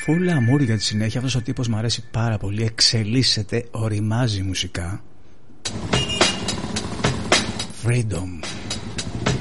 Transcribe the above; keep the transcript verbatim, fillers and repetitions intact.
Full amour για τη συνέχεια. Αυτός ο τύπος μου αρέσει πάρα πολύ. Εξελίσσεται, οριμάζει μουσικά. Freedom.